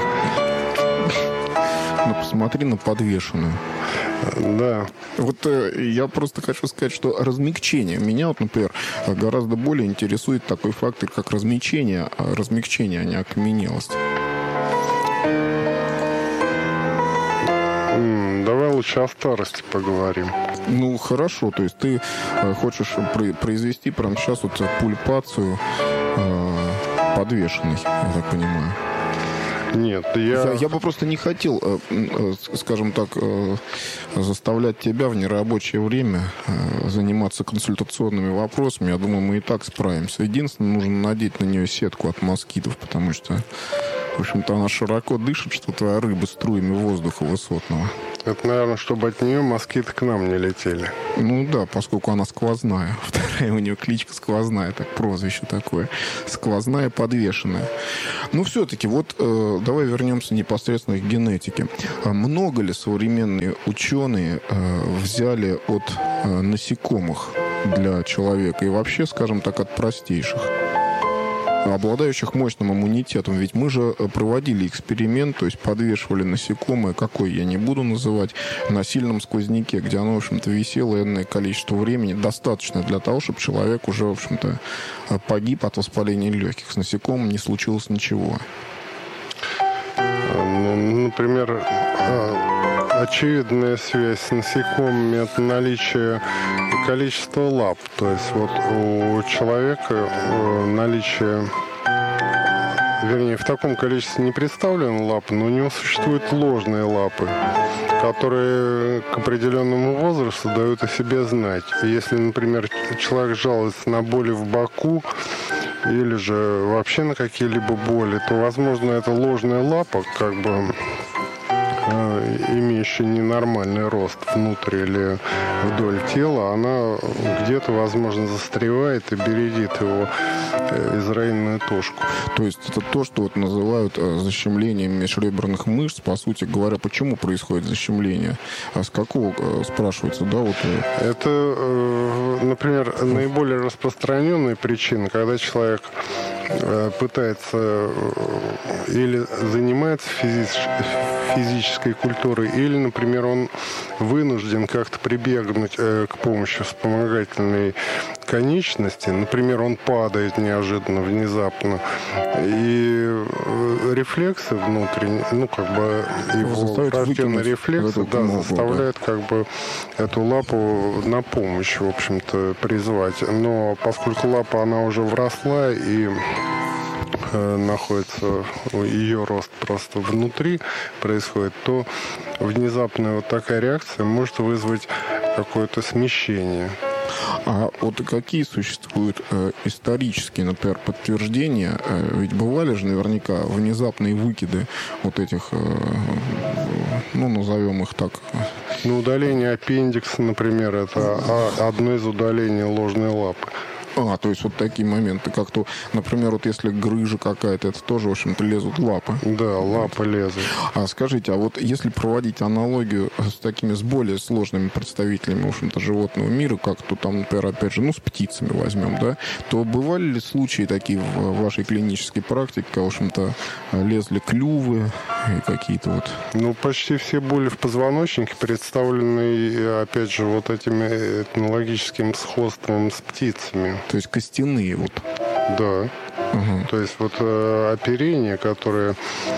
B: Ну, посмотри на подвешенную.
C: Да.
B: Вот э, я просто хочу сказать, что размягчение. Меня, вот, например, гораздо более интересует такой фактор, как размягчение, размягчение, а не окаменелость.
C: М-м, давай лучше о старости поговорим.
B: Ну, хорошо. То есть ты э, хочешь при, произвести прямо сейчас вот пульпацию э, подвешенной, я так понимаю.
C: Нет, я...
B: я... Я бы просто не хотел, э, э, скажем так, э, заставлять тебя в нерабочее время э, заниматься консультационными вопросами. Я думаю, мы и так справимся. Единственное, нужно надеть на нее сетку от москитов, потому что, в общем-то, она широко дышит, что твоя рыба струями воздуха высотного.
C: Это, наверное, чтобы от нее москиты к нам не летели.
B: Ну да, поскольку она сквозная. Вторая у нее кличка сквозная, так прозвище такое. Сквозная, подвешенная. Ну, все-таки, вот э, давай вернемся непосредственно к генетике. А много ли современные ученые э, взяли от э, насекомых для человека? И вообще, скажем так, от простейших, обладающих мощным иммунитетом. Ведь мы же проводили эксперимент, то есть подвешивали насекомое, какой я не буду называть, на сильном сквозняке, где оно, в общем-то, висело энное количество времени, достаточно для того, чтобы человек уже, в общем-то, погиб от воспаления легких. С насекомым не случилось ничего.
C: Ну, например, очевидная связь с насекомыми – это наличие количества лап. То есть вот у человека наличие, вернее, в таком количестве не представлены лапы, но у него существуют ложные лапы, которые к определенному возрасту дают о себе знать. И если, например, человек жалуется на боли в боку или же вообще на какие-либо боли, то, возможно, это ложная лапа, как бы имеющая ненормальный рост внутрь или вдоль тела, она где-то, возможно, застревает и бередит его израильную тушку.
B: То есть это то, что вот называют защемлением межреберных мышц. По сути говоря, почему происходит защемление? А с какого, спрашивается, да? Вот...
C: Это, например, наиболее распространенная причина, когда человек пытается или занимается физически, физической культурой, или, например, он вынужден как-то прибегнуть э, к помощи вспомогательной конечности. Например, он падает неожиданно, внезапно, и рефлексы внутренние, ну, как бы его врожденные рефлексы, да, ногу, заставляют да. как бы эту лапу на помощь, в общем-то, призвать. Но поскольку лапа, она уже вросла и находится, ее рост просто внутри происходит, то внезапная вот такая реакция может вызвать какое-то смещение.
B: А вот какие существуют э, исторические, например, подтверждения? Э, ведь бывали же наверняка внезапные выкиды вот этих, э, ну, назовем их так.
C: Ну, удаление аппендикса, например, это одно из удалений ложной лапы.
B: А, то есть вот такие моменты, как то, например, вот если грыжа какая-то, это тоже, в общем-то, лезут лапы.
C: Да, лапы лезут.
B: А скажите, а вот если проводить аналогию с такими, с более сложными представителями, в общем-то, животного мира, как то там, например, опять же, ну, с птицами возьмем, да, то бывали ли случаи такие в вашей клинической практике, в общем-то, лезли клювы и какие-то вот...
C: Ну, почти все боли в позвоночнике представлены, опять же, вот этим этнологическим сходством с птицами.
B: То есть костяные вот.
C: Да. Угу. То есть вот э, оперение, которое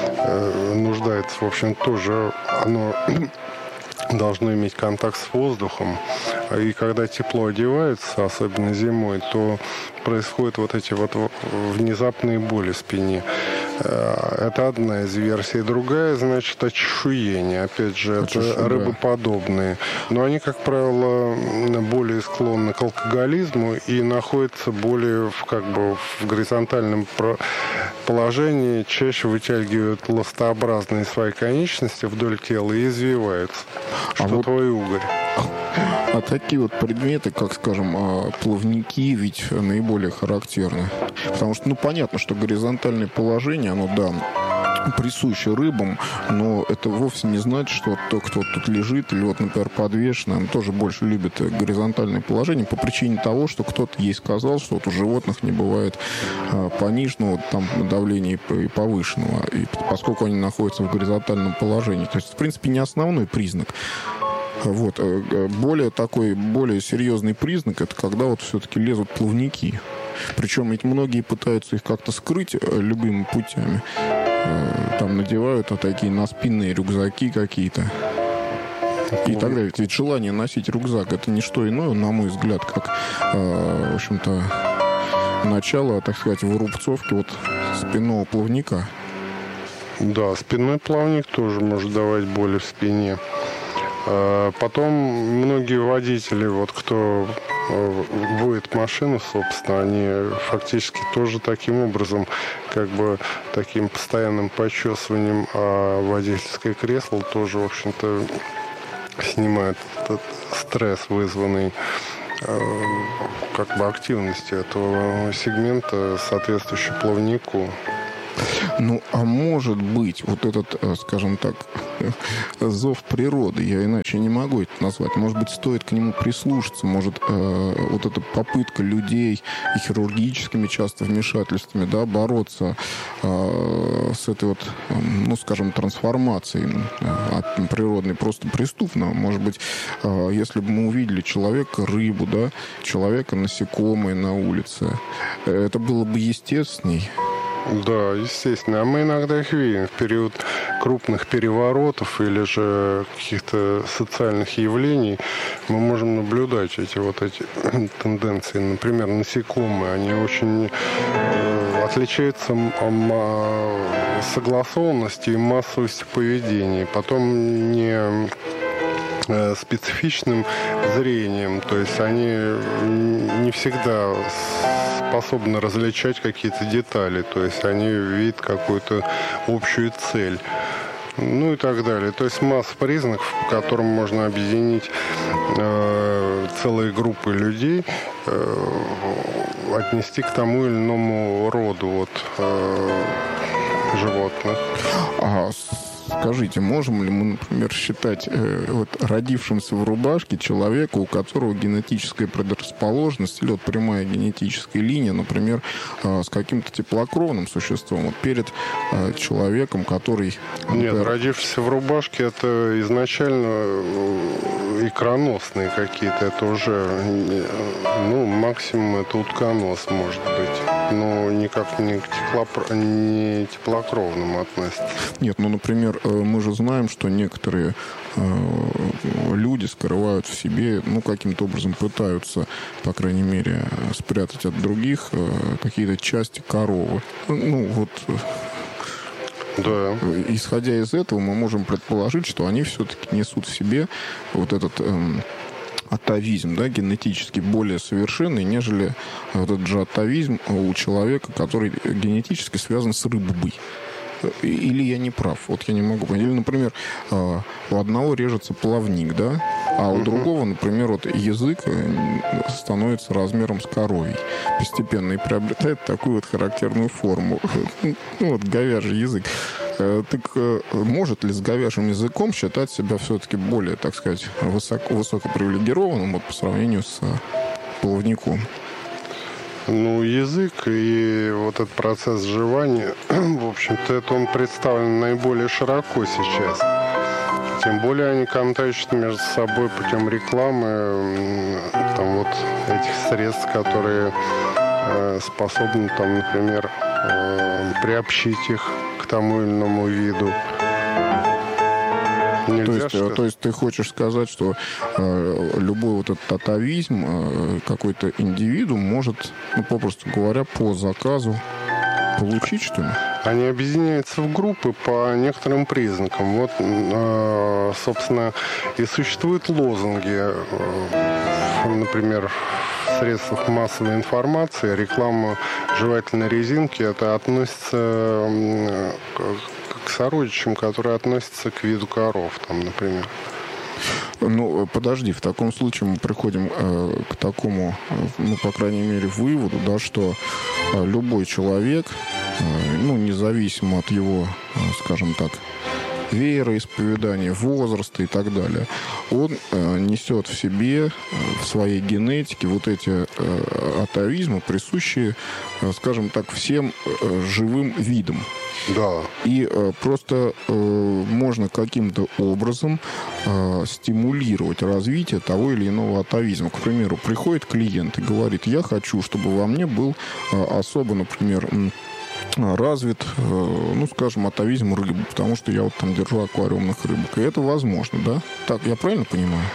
C: э, нуждается, в общем, тоже, оно должно иметь контакт с воздухом. И когда тепло одевается, особенно зимой, то происходят вот эти вот внезапные боли в спине. Это одна из версий. Другая, значит, очешуение. Опять же, это Очешу, рыбоподобные. Но они, как правило, более склонны к алкоголизму и находятся более в, как бы, в горизонтальном положении, чаще вытягивают ластообразные свои конечности вдоль тела и извиваются. Что а вот... твой угорь.
B: А такие вот предметы, как, скажем, плавники, ведь наиболее характерны. Потому что, ну, понятно, что горизонтальное положение, оно, да, присуще рыбам, но это вовсе не значит, что тот, кто тут лежит, или вот, например, подвешенный, он тоже больше любит горизонтальное положение по причине того, что кто-то ей сказал, что вот у животных не бывает а, пониженного там давления и повышенного, и поскольку они находятся в горизонтальном положении. То есть, в принципе, не основной признак. Вот. Более такой, более серьезный признак, это когда вот все-таки лезут плавники. Причем ведь многие пытаются их как-то скрыть любыми путями. Там надевают вот такие наспинные рюкзаки какие-то. И тогда ведь, ведь желание носить рюкзак — это не что иное, на мой взгляд, как, э, в общем-то, начало, так сказать, вырубцовки вот спинного плавника.
C: Да, спинной плавник тоже может давать боли в спине. Потом многие водители, вот кто водит машину, собственно, они фактически тоже таким образом, как бы таким постоянным почесыванием, а водительское кресло тоже, в общем-то, снимает этот стресс, вызванный как бы активностью этого сегмента, соответствующий плавнику.
B: Ну, а может быть, вот этот, скажем так, зов природы, я иначе не могу это назвать, может быть, стоит к нему прислушаться, может, э, вот эта попытка людей и хирургическими часто вмешательствами, да, бороться э, с этой вот, э, ну, скажем, трансформацией э, от природной просто преступно. Может быть, э, если бы мы увидели человека, рыбу, да, человека, насекомое на улице, э, это было бы естественней.
C: Да, естественно. А мы иногда их видим в период крупных переворотов или же каких-то социальных явлений. Мы можем наблюдать эти вот эти тенденции. Например, насекомые, они очень э, отличаются согласованностью и массовостью поведения. Потом не специфичным зрением, то есть они не всегда способны различать какие-то детали, то есть они видят какую-то общую цель, ну и так далее. То есть масса признаков, по которым можно объединить э, целые группы людей, э, отнести к тому или иному роду вот, э, животных.
B: А скажите, можем ли мы, например, считать э, вот, родившимся в рубашке человека, у которого генетическая предрасположенность или вот прямая генетическая линия, например, э, с каким-то теплокровным существом, вот перед э, человеком, который... Например...
C: Нет, родившийся в рубашке, это изначально икроносные какие-то, это уже, ну, максимум это утконос может быть, но никак не к теплопро... не теплокровному относится.
B: Нет, ну, например, мы же знаем, что некоторые э, люди скрывают в себе, ну, каким-то образом пытаются, по крайней мере, спрятать от других э, какие-то части коровы. Ну, вот...
C: Да.
B: Исходя из этого, мы можем предположить, что они все-таки несут в себе вот этот... Э, атовизм, да, генетически более совершенный, нежели вот этот же атовизм у человека, который генетически связан с рыбой. Или я не прав? Вот я не могу понять. Или, например, у одного режется плавник, да, а у другого, например, вот язык становится размером с коровий постепенно и приобретает такую вот характерную форму. Ну, вот говяжий язык. Так может ли с говяжьим языком считать себя все-таки более, так сказать, высоко, высокопривилегированным вот, по сравнению с плавником?
C: Ну, язык и вот этот процесс сживания, в общем-то, это он представлен наиболее широко сейчас. Тем более они контачат между собой путем рекламы там вот этих средств, которые э, способны, там, например, э, приобщить их к тому или иному виду.
B: То есть, что... то есть ты хочешь сказать, что э, любой вот этот атовизм э, какой-то индивидуум может, ну, попросту говоря, по заказу получить, что ли?
C: Они объединяются в группы по некоторым признакам. Вот, э, собственно, и существуют лозунги, э, например, в средствах массовой информации, реклама жевательной резинки, это относится э, к сородичам, которые относятся к виду коров, там, например.
B: Ну, подожди, в таком случае мы приходим э, к такому, э, ну, по крайней мере, выводу, да, что э, любой человек, э, ну, независимо от его, э, скажем так, вероисповедания, возраста и так далее, он э, несет в себе, э, в своей генетике вот эти э, атовизмы, присущие, э, скажем так, всем э, живым видам.
C: Да.
B: И э, просто э, можно каким-то образом э, стимулировать развитие того или иного атовизма. К примеру, приходит клиент и говорит: я хочу, чтобы во мне был э, особо, например, развит, ну, скажем, атовизм рыбы, потому что я вот там держу аквариумных рыбок. И это возможно, да? Так, я правильно понимаю?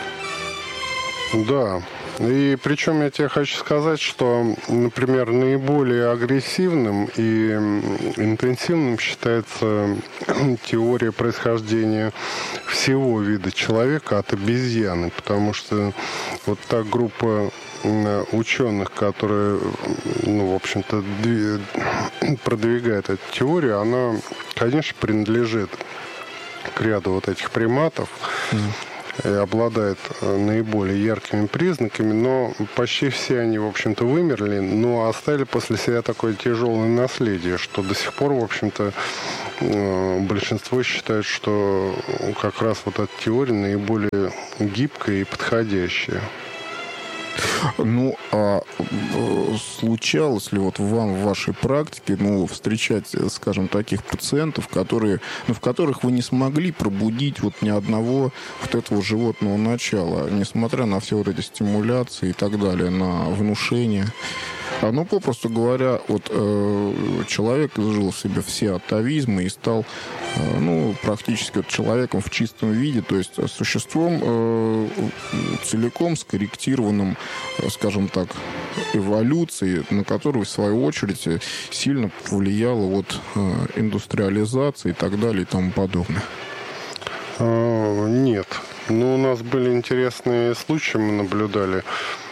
C: Да. И причем я тебе хочу сказать, что, например, наиболее агрессивным и интенсивным считается теория происхождения всего вида человека от обезьяны, потому что вот та группа ученых, которые, ну, в общем-то, продвигает эту теорию, она, конечно, принадлежит к ряду вот этих приматов, и обладает наиболее яркими признаками, но почти все они, в общем-то, вымерли, но оставили после себя такое тяжелое наследие, что до сих пор, в общем-то, большинство считает, что как раз вот эта теория наиболее гибкая и подходящая.
B: Ну, а случалось ли вот вам в вашей практике, ну, встречать, скажем, таких пациентов, которые, ну, в которых вы не смогли пробудить вот ни одного вот этого животного начала, несмотря на все вот эти стимуляции и так далее, на внушение? Ну, попросту говоря, вот э, человек изжил в себе все атовизмы и стал, э, ну, практически вот человеком в чистом виде, то есть существом э, целиком скорректированным, э, скажем так, эволюцией, на которую, в свою очередь, сильно повлияла вот э, индустриализация и так далее и тому подобное.
C: А, нет. Ну, у нас были интересные случаи, мы наблюдали.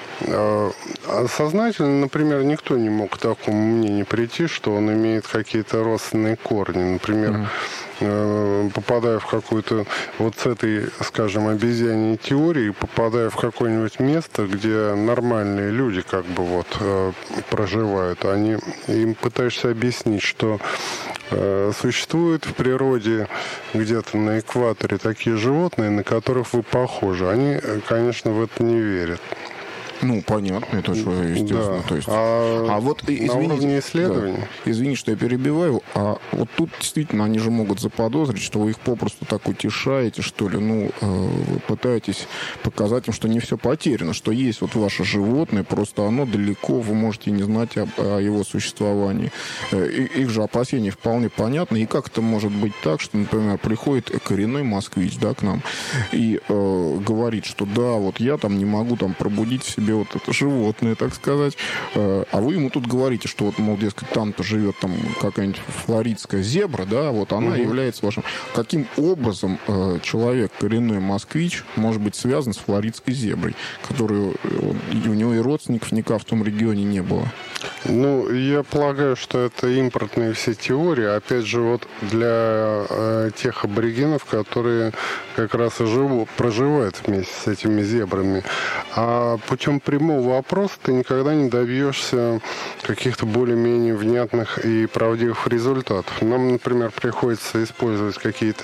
C: Сознательно, например, никто не мог к такому мнению прийти, что он имеет какие-то родственные корни. Например, mm-hmm. попадая в какую-то вот с этой, скажем, обезьяньей теории, попадая в какое-нибудь место, где нормальные люди как бы вот проживают, они, им пытаешься объяснить, что существуют в природе где-то на экваторе такие животные, на которых вы похожи. Они, конечно, в это не верят.
B: Ну, понятно, это же естественно.
C: Да.
B: То есть,
C: а,
B: а вот, извините,
C: на уровне исследований?
B: Да, извините, что я перебиваю, а вот тут действительно они же могут заподозрить, что вы их попросту так утешаете, что ли, ну, вы пытаетесь показать им, что не все потеряно, что есть вот ваше животное, просто оно далеко, вы можете не знать об, о его существовании. И, их же опасения вполне понятны, и как это может быть так, что, например, приходит коренной москвич, да, к нам, и э, говорит, что да, вот я там не могу там пробудить в себе вот это животное, так сказать. А вы ему тут говорите, что вот, мол, дескать, там-то живет там какая-нибудь флоридская зебра, да, вот она угу. является вашим... Каким образом э, человек, коренной москвич, может быть связан с флоридской зеброй, которую у него и родственников никак в том регионе не было?
C: Ну, я полагаю, что это импортные все теории. Опять же, вот для э, тех аборигенов, которые как раз и живут, проживают вместе с этими зебрами. А путем прямого опроса ты никогда не добьешься каких-то более-менее внятных и правдивых результатов. Нам, например, приходится использовать какие-то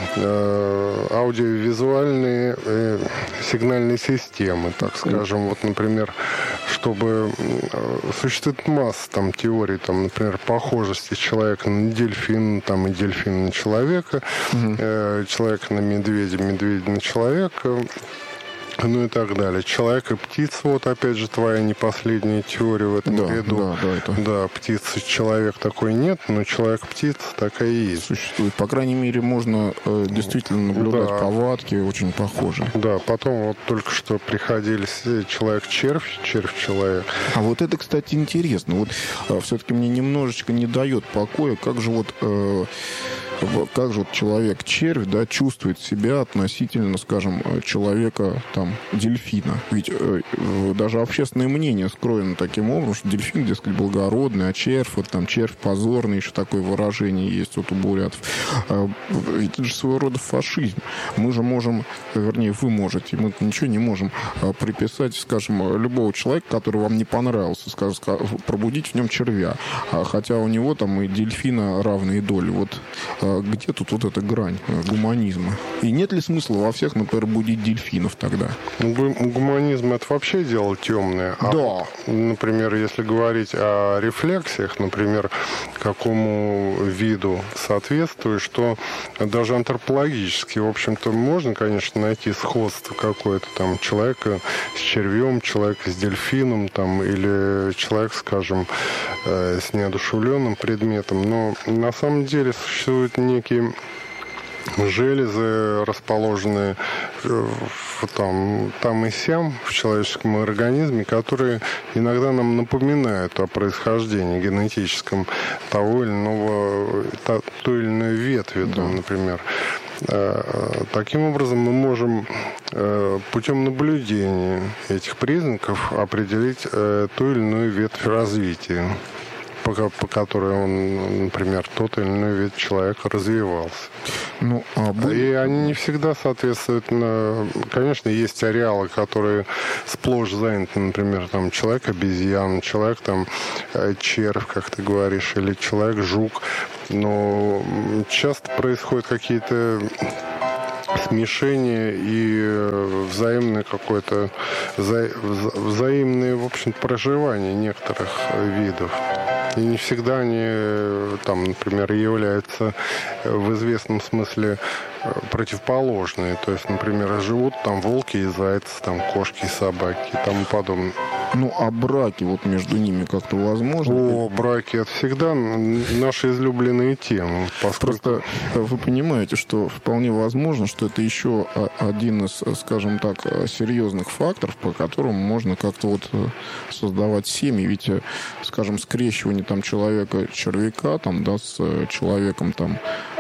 C: э, аудиовизуальные э, сигнальные системы, так скажем. Вот, например, чтобы э, существует масса там теорий, там, например, похожести человека на дельфина, там, и дельфина на человека, угу. э, человека на медведя, медведя на человека, ну и так далее. Человек и птица, вот опять же твоя не последняя теория в этом
B: да,
C: ряду.
B: Да, да, это...
C: да, птица, человек такой нет, но человек-птица такая и есть.
B: Существует. По крайней мере, можно э, действительно наблюдать да. повадки очень похожие.
C: Да, потом вот только что приходили человек-червь, червь-человек.
B: А вот это, кстати, интересно. Вот э, все-таки мне немножечко не дает покоя, как же вот... Э, как же вот человек-червь, да, чувствует себя относительно, скажем, человека, там, дельфина. Ведь э, даже общественное мнение скроено таким образом, что дельфин, дескать, благородный, а червь, вот там, червь позорный, еще такое выражение есть вот у бурятов. Э, ведь это же своего рода фашизм. Мы же можем, вернее, вы можете, мы ничего не можем э, приписать, скажем, любого человека, который вам не понравился, скажем, пробудить в нем червя. А, хотя у него там и дельфина равные доли. Вот где тут вот эта грань гуманизма? И нет ли смысла во всех, например, будить дельфинов тогда?
C: Гуманизм — это вообще дело темное. А,
B: да.
C: Например, если говорить о рефлексиях, например, какому виду соответствует, что даже антропологически, в общем-то, можно, конечно, найти сходство какое-то там человека с червем, человека с дельфином, там, или человек, скажем, э, с неодушевленным предметом. Но на самом деле существуют некие железы, расположенные там, там и сям в человеческом организме, которые иногда нам напоминают о происхождении генетическом того или иного, той или иной ветви, да. там, например. Таким образом, мы можем путем наблюдения этих признаков определить ту или иную ветвь развития, по, по которой он, например, тот или иной вид человека развивался. Ну, а будет... И они не всегда соответствуют. На... Конечно, есть ареалы, которые сплошь заняты, например, там человек-обезьян, человек там червь, как ты говоришь, или человек-жук. Но часто происходят какие-то смешение и взаимное какое-то вза... взаимное, в общем, проживание некоторых видов. И не всегда они, там, например, являются в известном смысле противоположные. То есть, например, живут там волки и зайцы, там кошки и собаки и тому подобное.
B: Ну, а браки вот между ними как-то возможно?
C: О, браки — это всегда наши излюбленные темы. Поскольку...
B: Просто вы понимаете, что вполне возможно, что это еще один из, скажем так, серьезных факторов, по которым можно как-то вот создавать семьи. Ведь, скажем, скрещивание там человека-червяка там, да, с человеком там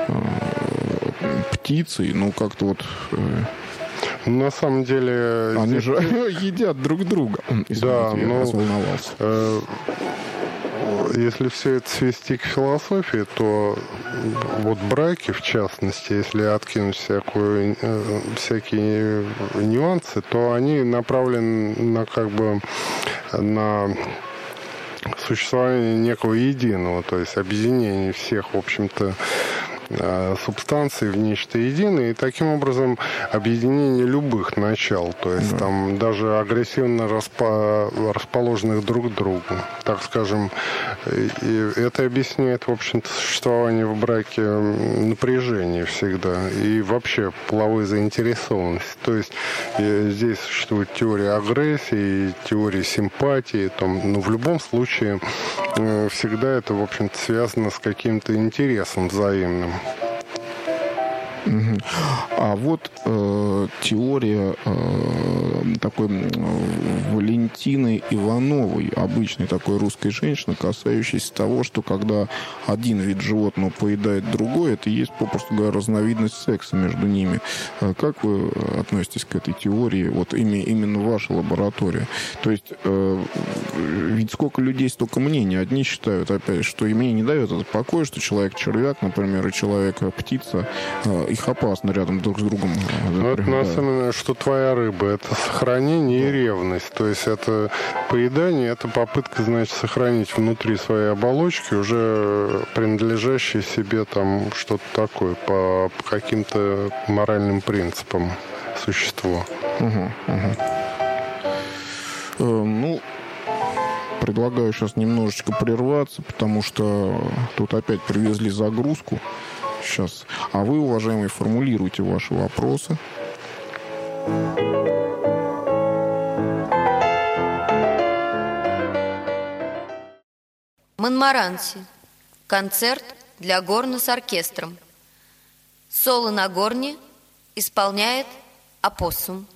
B: птицей, ну, как-то вот...
C: На самом деле...
B: Они здесь... же едят друг друга. Извините,
C: да,
B: я
C: но,
B: разволновался.
C: Э, если все это свести к философии, то вот браки, в частности, если откинуть всякую, э, всякие нюансы, то они направлены на как бы на существование некого единого, то есть объединение всех, в общем-то, субстанций в нечто единое, и таким образом объединение любых начал, то есть да. там даже агрессивно распо... расположенных друг к другу, так скажем. И это объясняет, в общем-то, существование в браке напряжения всегда и вообще половой заинтересованности. То есть здесь существует теория агрессии, теория симпатии, там, но в любом случае всегда это, в общем-то, связано с каким-то интересом взаимным.
B: Угу. А вот э, теория э, такой э, Валентины Ивановой, обычной такой русской женщины, касающейся того, что когда один вид животного поедает другой, это и есть, попросту говоря, разновидность секса между ними. Как вы относитесь к этой теории, вот именно в вашей лаборатории? То есть, э, ведь сколько людей, столько мнений. Одни считают, опять, что и мне не дает это покоя, что человек-червяк, например, и человек-птица, э, их опасно рядом друг с другом.
C: Ну, это на самом деле, что твоя рыба, это сохранение и ревность. То есть это поедание, это попытка, значит, сохранить внутри своей оболочки уже принадлежащее себе там что-то такое по, по каким-то моральным принципам существо.
B: Угу, угу. Э, ну, предлагаю сейчас немножечко прерваться, потому что тут опять привезли загрузку. Сейчас. А вы, уважаемые, формулируйте ваши вопросы.
G: Монмаранси. Концерт для горна с оркестром. Соло на горне исполняет опоссум.